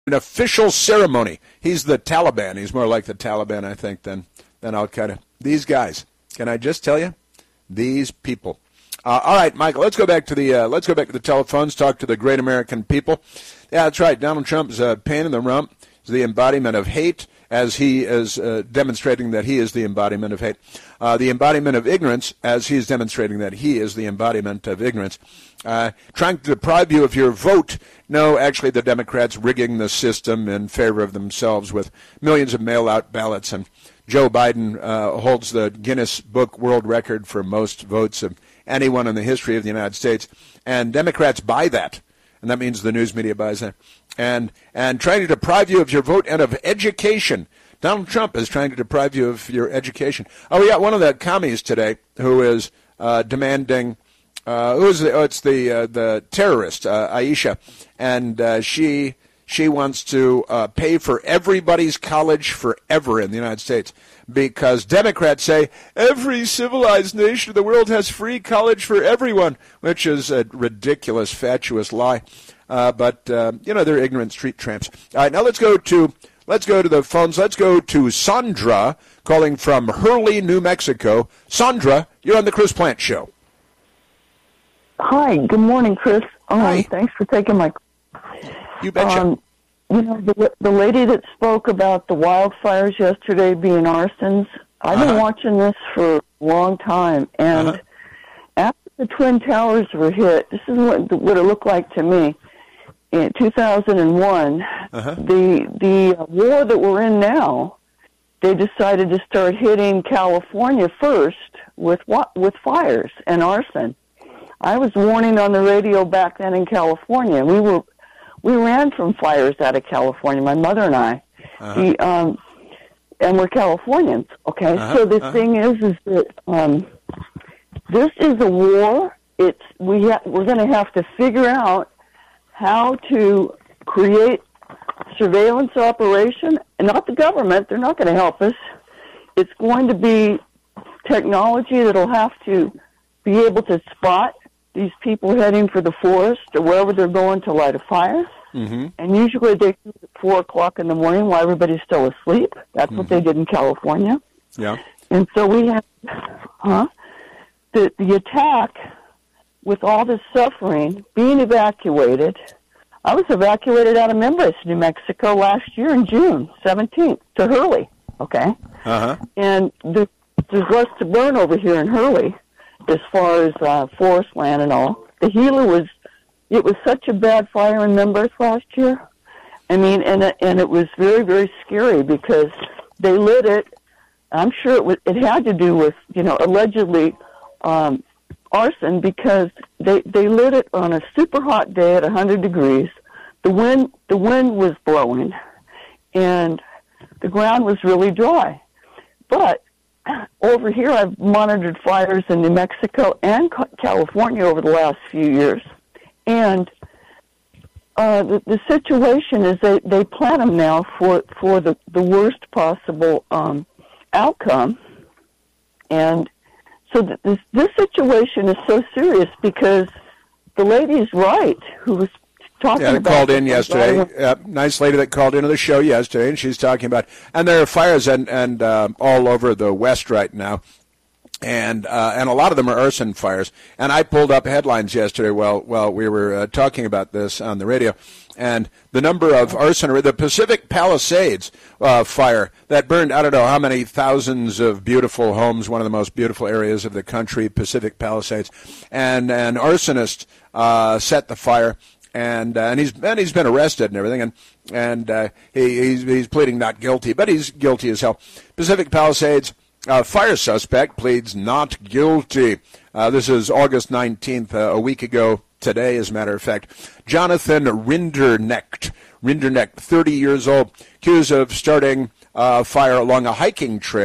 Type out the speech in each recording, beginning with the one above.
an official ceremony. He's the Taliban. He's more like the Taliban, I think, than Al-Qaeda. These guys. Can I just tell you? These people. All right, Michael, let's go back to the telephones, talk to the great American people. Yeah, that's right. Donald Trump is a pain in the rump. He's the embodiment of hate, as he is demonstrating that he is the embodiment of hate. The embodiment of ignorance, as he is demonstrating that he is the embodiment of ignorance. Trying to deprive you of your vote. No, actually, the Democrats rigging the system in favor of themselves with millions of mail-out ballots. And Joe Biden holds the Guinness Book World Record for most votes of anyone in the history of the United States. And Democrats buy that. And that means the news media buys that. And trying to deprive you of your vote and of education. Donald Trump is trying to deprive you of your education. Oh, we got one of the commies today who is demanding. It's the terrorist, Aisha, and she wants to pay for everybody's college forever in the United States because Democrats say every civilized nation of the world has free college for everyone, which is a ridiculous, fatuous lie. But they're ignorant street tramps. All right, now let's go to the phones. Let's go to Sandra calling from Hurley, New Mexico. Sandra, you're on the Chris Plante Show. Hi, good morning, Chris. Hi. Thanks for taking my call. You betcha. The lady that spoke about the wildfires yesterday being arsons, I've been watching this for a long time, and after the Twin Towers were hit, this is what it looked like to me. In 2001, the war that we're in now, they decided to start hitting California first with fires and arson. I was warning on the radio back then in California. We ran from fires out of California, my mother and I. And we're Californians, okay? So the thing is that this is a war. We're going to have to figure out how to create surveillance operation, and not the government. They're not going to help us. It's going to be technology that'll have to be able to spot these people heading for the forest or wherever they're going to light a fire. And usually they do it at 4 o'clock in the morning while everybody's still asleep. That's what they did in California. Yeah. And so we have the attack with all this suffering, being evacuated. I was evacuated out of Members, New Mexico last year in June 17th to Hurley, okay? And there's less to burn over here in Hurley as far as forest land and all. The Gila it was such a bad fire in Members last year. I mean, and it was very, very scary because they lit it. I'm sure it had to do with, allegedly arson because they lit it on a super hot day at 100 degrees. The wind was blowing, and the ground was really dry. But over here, I've monitored fires in New Mexico and California over the last few years, and the situation is they plan them now for the worst possible outcome, and so this situation is so serious because the lady's right who was talking about. Called in yesterday. Nice lady that called into the show yesterday, and she's talking about. And there are fires and all over the West right now, and a lot of them are arson fires. And I pulled up headlines yesterday while we were talking about this on the radio. And the number of arson, the Pacific Palisades fire that burned, I don't know how many thousands of beautiful homes, one of the most beautiful areas of the country, Pacific Palisades. And an arsonist set the fire, and he's been arrested and everything, and he's pleading not guilty, but he's guilty as hell. Pacific Palisades fire suspect pleads not guilty. This is August 19th, a week ago today, as a matter of fact. Jonathan Rinderknecht, 30 years old, accused of starting fire along a hiking trail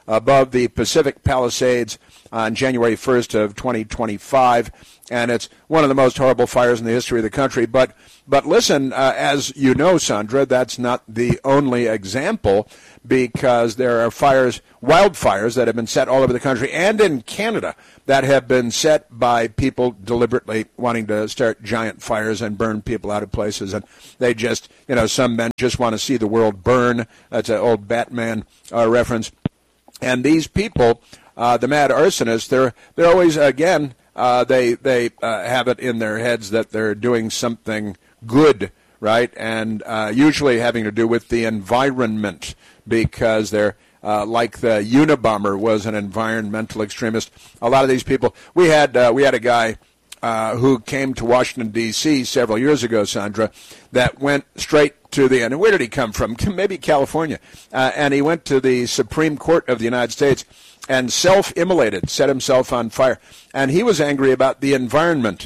above the Pacific Palisades on January 1st of 2025, and it's one of the most horrible fires in the history of the country. But listen, as you know, Sandra, that's not the only example, because there are wildfires that have been set all over the country and in Canada that have been set by people deliberately wanting to start giant fires and burn people out of places. And they just, some men just want to see the world burn. That's an old Batman reference. And these people, the mad arsonists, they're always, again, they have it in their heads that they're doing something good, right? And usually having to do with the environment, because they're like the Unabomber was an environmental extremist. A lot of these people, we had a guy who came to Washington, D.C. several years ago, Sandra, that went straight to the end. And where did he come from? Maybe California. And he went to the Supreme Court of the United States and self-immolated, set himself on fire. And he was angry about the environment,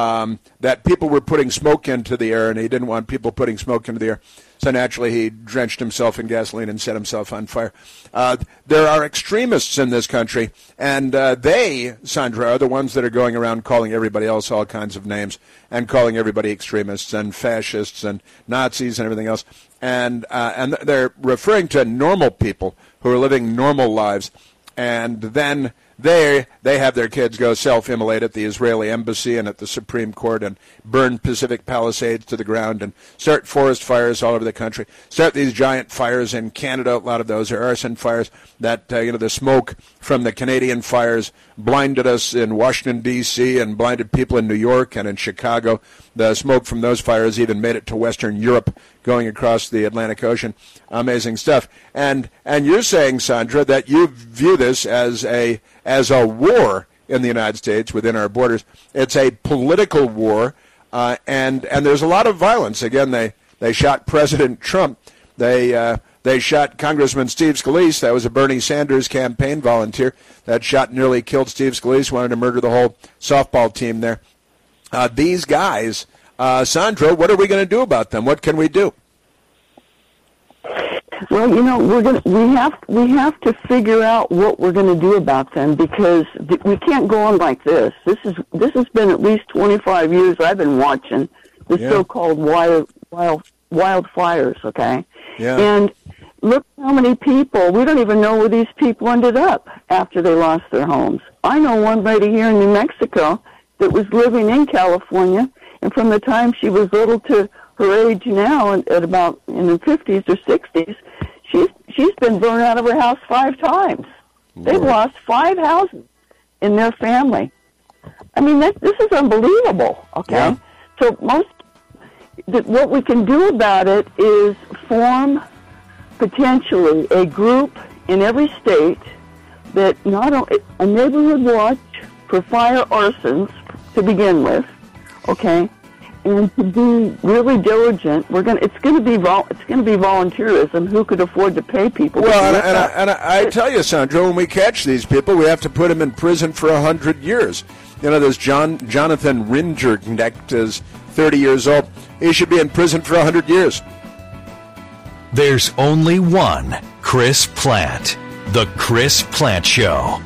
that people were putting smoke into the air, and he didn't want people putting smoke into the air. So naturally, he drenched himself in gasoline and set himself on fire. There are extremists in this country, and they, Sandra, are the ones that are going around calling everybody else all kinds of names and calling everybody extremists and fascists and Nazis and everything else. And they're referring to normal people who are living normal lives, and then they have their kids go self-immolate at the Israeli embassy and at the Supreme Court and burn Pacific Palisades to the ground and start forest fires all over the country. Start these giant fires in Canada. A lot of those are arson fires that, the smoke from the Canadian fires blinded us in Washington, D.C. and blinded people in New York and in Chicago. The smoke from those fires even made it to Western Europe, going across the Atlantic Ocean. Amazing stuff. And you're saying, Sandra, that you view this as a war in the United States within our borders. It's a political war, and there's a lot of violence. Again, they shot President Trump. They shot Congressman Steve Scalise. That was a Bernie Sanders campaign volunteer that shot and nearly killed Steve Scalise, wanted to murder the whole softball team there. These guys, Sandra, what are we going to do about them? What can we do? Well, we have to figure out what we're going to do about them, because we can't go on like this. This has been at least 25 years I've been watching the so-called wildfires. Okay, and look how many people, we don't even know where these people ended up after they lost their homes. I know one lady here in New Mexico that was living in California, and from the time she was little to her age now, at about in the 50s or 60s, she's been burned out of her house 5 times. Lord. They've lost 5 houses in their family. I mean, this is unbelievable. Okay, so what we can do about it is form potentially a group in every state that not only a neighborhood watch for fire arsons to begin with, okay, and to be really diligent. It's going to be volunteerism. Who could afford to pay people? Well, and I tell you, Sandra, when we catch these people, we have to put them in prison for 100 years. There's Jonathan Rinderknecht is 30 years old. He should be in prison for 100 years. There's only one Chris Plante. The Chris Plante Show.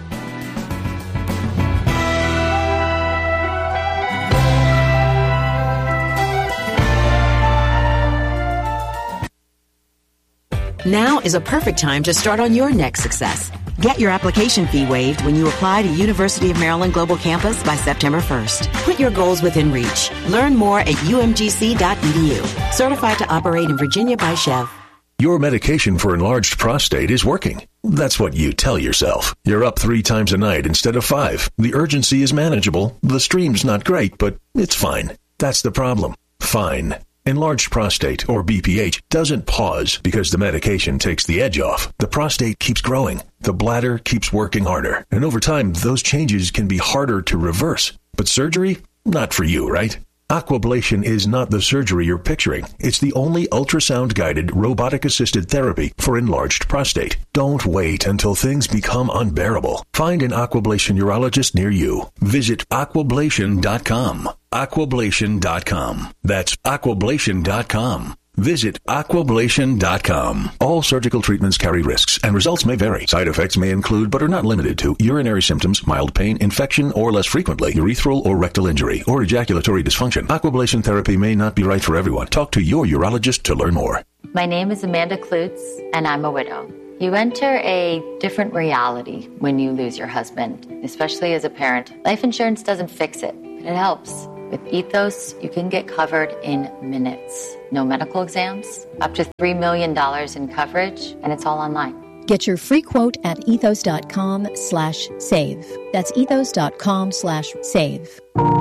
Now is a perfect time to start on your next success. Get your application fee waived when you apply to University of Maryland Global Campus by September 1st. Put your goals within reach. Learn more at umgc.edu. Certified to operate in Virginia by Chev. Your medication for enlarged prostate is working. That's what you tell yourself. You're up 3 times a night instead of 5. The urgency is manageable. The stream's not great, but it's fine. That's the problem. Fine. Enlarged prostate, or BPH, doesn't pause because the medication takes the edge off. The prostate keeps growing. The bladder keeps working harder. And over time, those changes can be harder to reverse. But surgery? Not for you, right? Aquablation is not the surgery you're picturing. It's the only ultrasound-guided, robotic-assisted therapy for enlarged prostate. Don't wait until things become unbearable. Find an Aquablation urologist near you. Visit aquablation.com. Aquablation.com. That's aquablation.com. Visit Aquablation.com. All surgical treatments carry risks, and results may vary. Side effects may include, but are not limited to, urinary symptoms, mild pain, infection, or less frequently, urethral or rectal injury, or ejaculatory dysfunction. Aquablation therapy may not be right for everyone. Talk to your urologist to learn more. My name is Amanda Klutz, and I'm a widow. You enter a different reality when you lose your husband, especially as a parent. Life insurance doesn't fix it, but it helps. With Ethos, you can get covered in minutes. No medical exams, up to $3 million in coverage, and it's all online. Get your free quote at ethos.com/save. That's ethos.com/save.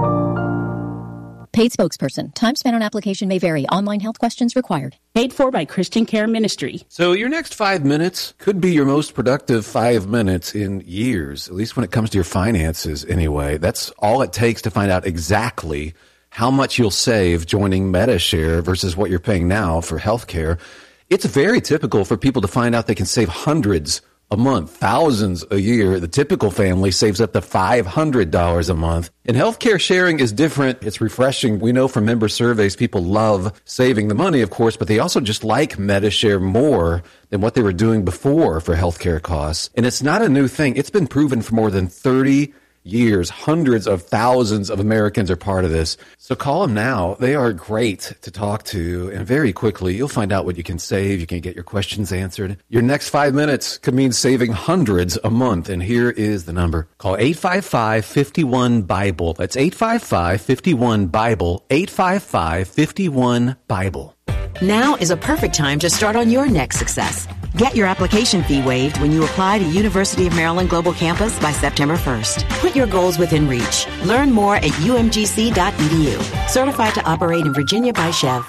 Paid spokesperson. Time spent on application may vary. Online health questions required. Paid for by Christian Care Ministry. So your next 5 minutes could be your most productive 5 minutes in years, at least when it comes to your finances anyway. That's all it takes to find out exactly how much you'll save joining MediShare versus what you're paying now for health care. It's very typical for people to find out they can save hundreds a month, thousands a year. The typical family saves up to $500 a month. And healthcare sharing is different. It's refreshing. We know from member surveys, people love saving the money, of course, but they also just like MediShare more than what they were doing before for healthcare costs. And it's not a new thing. It's been proven for more than 30 years. Hundreds of thousands of Americans are part of this. So call them now. They are great to talk to. And very quickly, you'll find out what you can save. You can get your questions answered. Your next 5 minutes could mean saving hundreds a month. And here is the number. Call 855-51-BIBLE. That's 855-51-BIBLE. 855-51-BIBLE. Now is a perfect time to start on your next success. Get your application fee waived when you apply to University of Maryland Global Campus by September 1st. Put your goals within reach. Learn more at umgc.edu. Certified to operate in Virginia by Chev.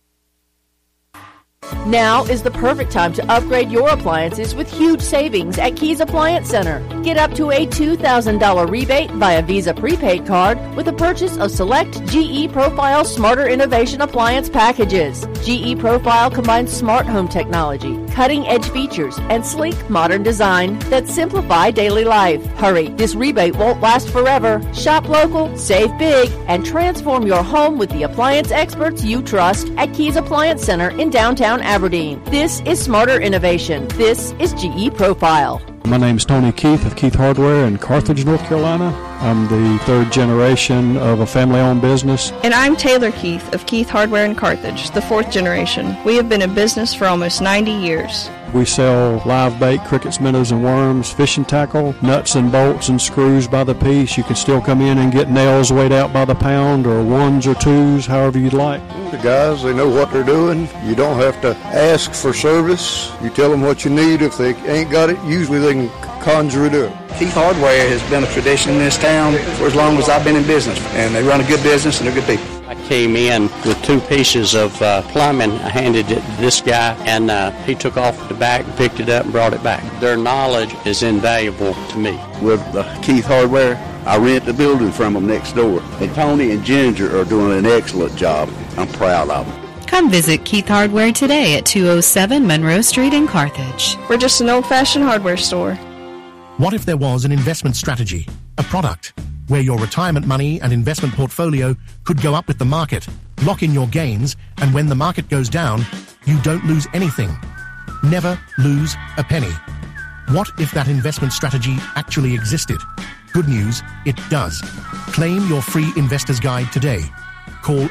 Now is the perfect time to upgrade your appliances with huge savings at Keys Appliance Center. Get up to a $2,000 rebate via Visa prepaid card with the purchase of select GE Profile Smarter Innovation Appliance packages. GE Profile combines smart home technology, cutting-edge features, and sleek modern design that simplify daily life. Hurry, this rebate won't last forever. Shop local, save big, and transform your home with the appliance experts you trust at Keys Appliance Center in downtown Aberdeen. This is smarter innovation. This is GE Profile. My name is Tony Keith of Keith Hardware in Carthage, North Carolina. I'm the third generation of a family-owned business. And I'm Taylor Keith of Keith Hardware in Carthage, the fourth generation. We have been in business for almost 90 years. We sell live bait, crickets, minnows, and worms, fishing tackle, nuts and bolts and screws by the piece. You can still come in and get nails weighed out by the pound, or ones or twos, however you'd like. The guys, they know what they're doing. You don't have to ask for service. You tell them what you need. If they ain't got it, usually they can conjure it up. Keith Hardware has been a tradition in this town for as long as I've been in business, and they run a good business and they're good people. I came in with 2 pieces of plumbing. I handed it to this guy, and he took off the back, picked it up, and brought it back. Their knowledge is invaluable to me. With Keith Hardware, I rent the building from them next door. And Tony and Ginger are doing an excellent job. I'm proud of them. Come visit Keith Hardware today at 207 Monroe Street in Carthage. We're just an old-fashioned hardware store. What if there was an investment strategy, a product, where your retirement money and investment portfolio could go up with the market, lock in your gains, and when the market goes down, you don't lose anything. Never lose a penny. What if that investment strategy actually existed? Good news, it does. Claim your free investor's guide today. Call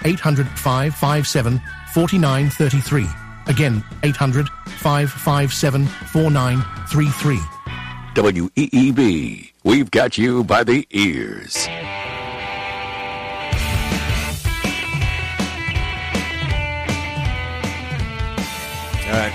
800-557-4933. Again, 800-557-4933. WEEB, we've got you by the ears. All right.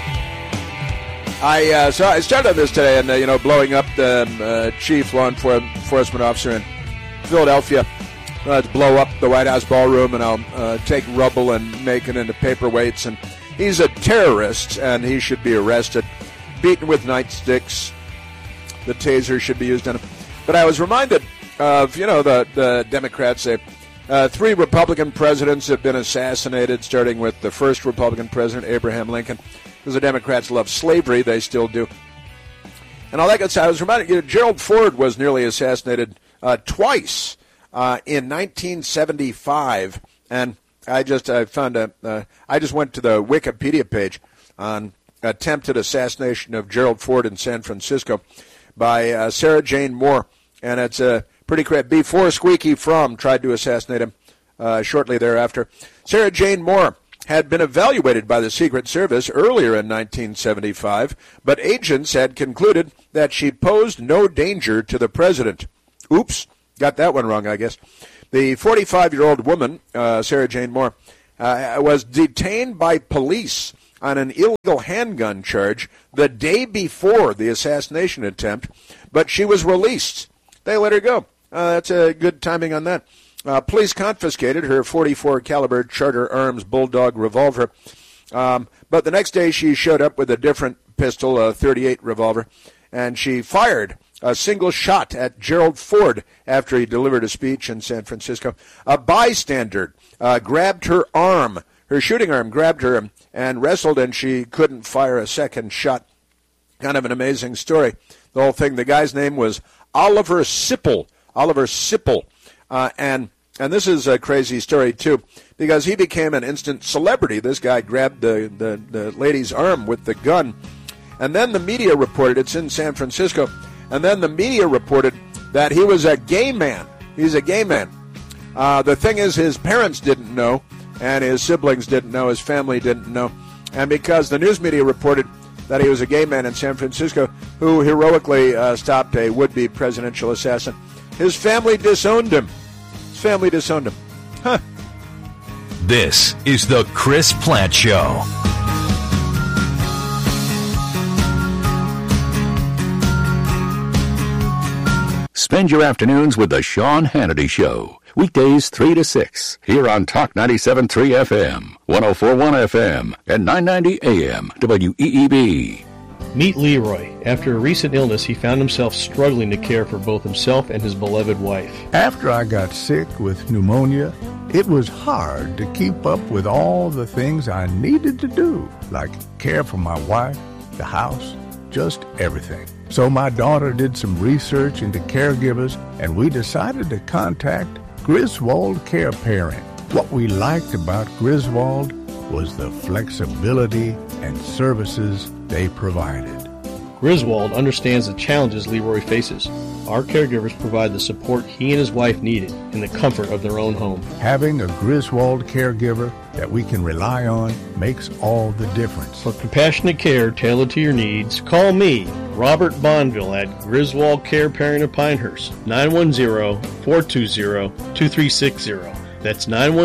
I started on this today, and blowing up the chief law enforcement officer in Philadelphia. To blow up the White House ballroom, and I'll take rubble and make it into paperweights. And he's a terrorist, and he should be arrested, beaten with nightsticks. The taser should be used on him. But I was reminded of, the Democrats say 3 Republican presidents have been assassinated, starting with the first Republican president, Abraham Lincoln. Because the Democrats love slavery, they still do. And I was reminded, Gerald Ford was nearly assassinated twice in 1975. And I just went to the Wikipedia page on attempted assassination of Gerald Ford in San Francisco by Sarah Jane Moore, and it's pretty crazy. Before Squeaky Fromm tried to assassinate him shortly thereafter. Sarah Jane Moore had been evaluated by the Secret Service earlier in 1975, but agents had concluded that she posed no danger to the president. Oops, got that one wrong, I guess. The 45-year-old woman, Sarah Jane Moore, was detained by police on an illegal handgun charge the day before the assassination attempt, but she was released. They let her go. That's a good timing on that. Police confiscated her .44 caliber Charter Arms Bulldog revolver, but the next day she showed up with a different pistol, a .38 revolver, and she fired a single shot at Gerald Ford after he delivered a speech in San Francisco. A bystander grabbed her arm, her shooting arm, grabbed her and wrestled, and she couldn't fire a second shot. Kind of an amazing story, the whole thing. The guy's name was Oliver Sipple. And this is a crazy story, too, because he became an instant celebrity. This guy grabbed the lady's arm with the gun. And then the media reported, it's in San Francisco, and then the media reported that he was a gay man. He's a gay man. The thing is, his parents didn't know, and his siblings didn't know, his family didn't know. And because the news media reported that he was a gay man in San Francisco who heroically stopped a would-be presidential assassin, his family disowned him. Huh. This is the Chris Plante Show. Spend your afternoons with the Sean Hannity Show. Weekdays 3 to 6 here on Talk 97.3 FM, 104.1 FM, and 990 AM WEEB. Meet Leroy. After a recent illness, he found himself struggling to care for both himself and his beloved wife. After I got sick with pneumonia, it was hard to keep up with all the things I needed to do, like care for my wife, the house, just everything. So my daughter did some research into caregivers, and we decided to contact Griswold Care Parent. What we liked about Griswold was the flexibility and services they provided. Griswold understands the challenges Leroy faces. Our caregivers provide the support he and his wife needed in the comfort of their own home. Having a Griswold caregiver that we can rely on makes all the difference. For compassionate care tailored to your needs, call me, Robert Bonville, at Griswold Care Parent of Pinehurst, 910-420-2360. That's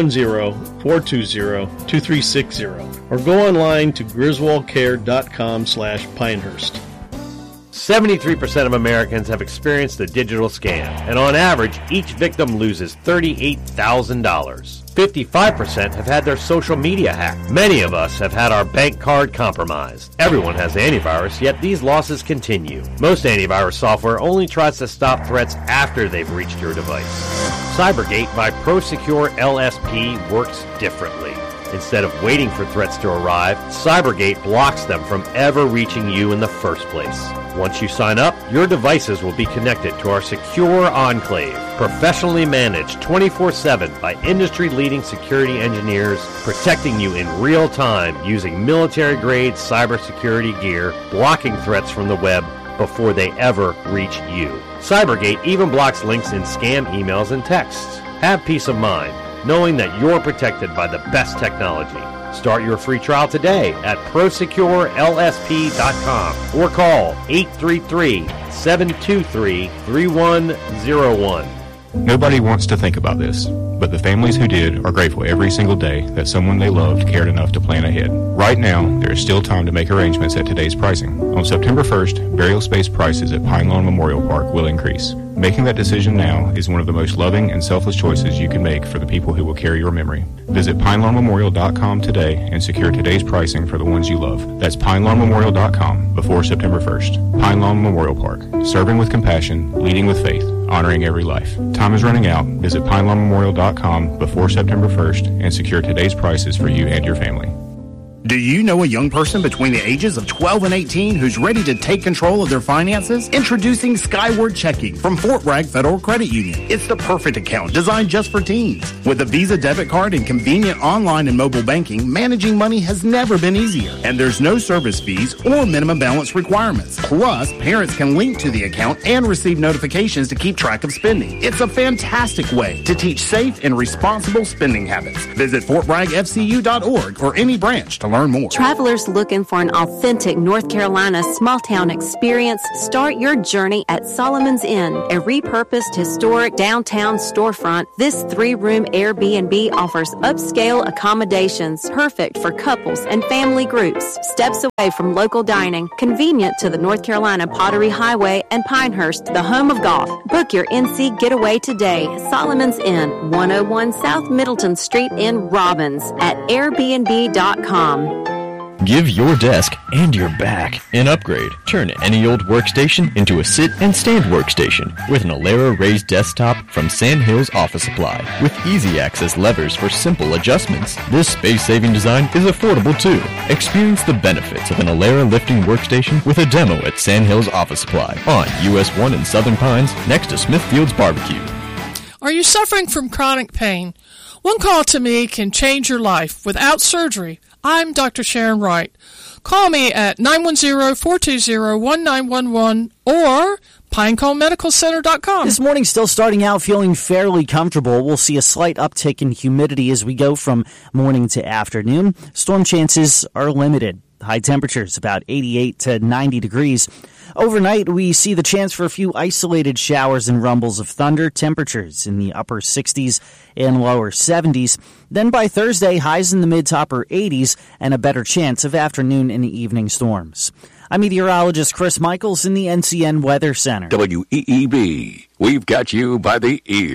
910-420-2360. Or go online to griswoldcare.com/Pinehurst. 73% of Americans have experienced a digital scam, and on average, each victim loses $38,000. 55% have had their social media hacked. Many of us have had our bank card compromised. Everyone has antivirus, yet these losses continue. Most antivirus software only tries to stop threats after they've reached your device. Cybergate by ProSecure LSP works differently. Instead of waiting for threats to arrive, Cybergate blocks them from ever reaching you in the first place. Once you sign up, your devices will be connected to our secure enclave, professionally managed 24/7 by industry-leading security engineers, protecting you in real time using military-grade cybersecurity gear, blocking threats from the web before they ever reach you. Cybergate even blocks links in scam emails and texts. Have peace of mind, knowing that you're protected by the best technology. Start your free trial today at ProSecureLSP.com or call 833-723-3101. Nobody wants to think about this, but the families who did are grateful every single day that someone they loved cared enough to plan ahead. Right now, there is still time to make arrangements at today's pricing. On September 1st, burial space prices at Pine Lawn Memorial Park will increase. Making that decision now is one of the most loving and selfless choices you can make for the people who will carry your memory. Visit PinelawnMemorial.com today and secure today's pricing for the ones you love. That's PinelawnMemorial.com before September 1st. Pine Lawn Memorial Park. Serving with compassion, leading with faith, honoring every life. Time is running out. Visit PinelawnMemorial.com before September 1st and secure today's prices for you and your family. Do you know a young person between the ages of 12 and 18 who's ready to take control of their finances? Introducing Skyward Checking from Fort Bragg Federal Credit Union. It's the perfect account designed just for teens. With a Visa debit card and convenient online and mobile banking, managing money has never been easier. And there's no service fees or minimum balance requirements. Plus, parents can link to the account and receive notifications to keep track of spending. It's a fantastic way to teach safe and responsible spending habits. Visit FortBraggFCU.org or any branch to learn more. Travelers looking for an authentic North Carolina small-town experience, start your journey at Solomon's Inn, a repurposed historic downtown storefront. This 3-room Airbnb offers upscale accommodations, perfect for couples and family groups. Steps away from local dining, convenient to the North Carolina Pottery Highway and Pinehurst, the home of golf. Book your NC getaway today. Solomon's Inn, 101 South Middleton Street in Robbins at Airbnb.com. Give your desk and your back an upgrade. Turn any old workstation into a sit and stand workstation with an Alera raised desktop from Sandhills Office Supply. With easy access levers for simple adjustments, this space-saving design is affordable too. Experience the benefits of an Alera lifting workstation with a demo at Sandhills Office Supply on US 1 in Southern Pines next to Smithfield's Barbecue. Are you suffering from chronic pain? One call to me can change your life without surgery. I'm Dr. Sharon Wright. Call me at 910-420-1911 or PineConeMedicalCenter.com. This morning still starting out feeling fairly comfortable. We'll see a slight uptick in humidity as we go from morning to afternoon. Storm chances are limited. High temperatures about 88 to 90 degrees. Overnight, we see the chance for a few isolated showers and rumbles of thunder, temperatures in the upper 60s and lower 70s. Then by Thursday, highs in the mid to upper 80s and a better chance of afternoon and evening storms. I'm meteorologist Chris Michaels in the NCN Weather Center. WEEB, we've got you by the ear.